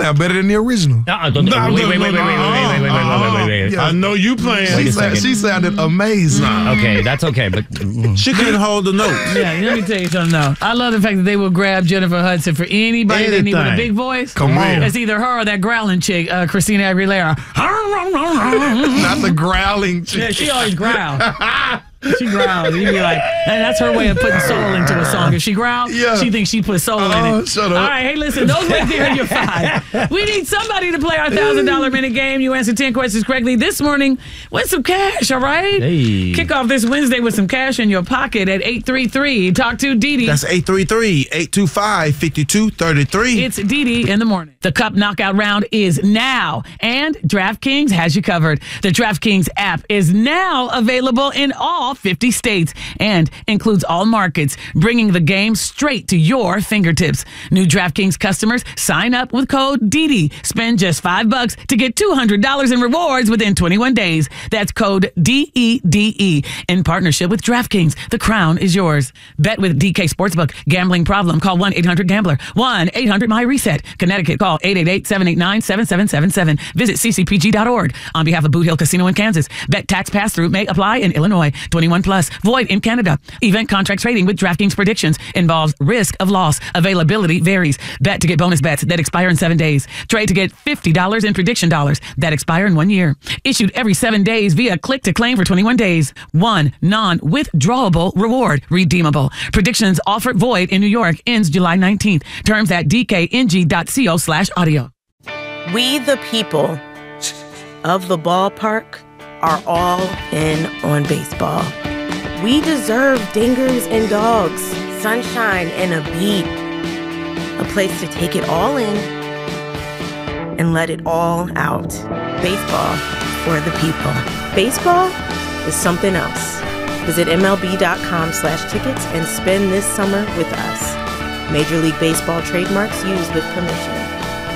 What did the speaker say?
sound better than the original. Wait. I know you playing. She sounded amazing. Okay, that's okay, but she couldn't hold the notes. Yeah, let me tell you something now. I love the fact that they will grab Jennifer Hudson for anybody they need with a big voice. Come on. It's either her or that growling chick, Christina Aguilera. Not the growling chick. Yeah, she always growls. She growls. You'd be like, and that's her way of putting soul into a song. If she growls, she thinks she put soul in it. Shut up. All right, hey, listen, those right there are your 5. We need somebody to play our $1,000 minute game. You answer 10 questions correctly this morning. Win some cash, all right? Hey. Kick off this Wednesday with some cash in your pocket at 833. Talk to Dee Dee. That's 833-825-5233. It's Dee Dee in the morning. The Cup Knockout round is now, and DraftKings has you covered. The DraftKings app is now available in all 50 states and includes all markets, bringing the game straight to your fingertips. New DraftKings customers sign up with code DEDE. Spend just $5 to get $200 in rewards within 21 days. That's code DEDE. In partnership with DraftKings, the crown is yours. Bet with DK Sportsbook. Gambling problem? Call 1-800-GAMBLER. 1-800-MY-RESET. Connecticut, call 888-789-7777. Visit ccpg.org. On behalf of Boot Hill Casino in Kansas, bet tax pass-through may apply in Illinois. 21 plus. Void in Canada. Event contract trading with DraftKings predictions involves risk of loss. Availability varies. Bet to get bonus bets that expire in 7 days. Trade to get $50 in prediction dollars that expire in 1 year. Issued every 7 days via click to claim for 21 days. 1 non-withdrawable reward. Redeemable. Predictions offered void in New York. Ends July 19th. Terms at dkng.co/audio. We the people of the ballpark are all in on baseball. We deserve dingers and dogs, sunshine and a beat. A place to take it all in and let it all out. Baseball for the people. Baseball is something else. Visit MLB.com/tickets and spend this summer with us. Major League Baseball trademarks used with permission.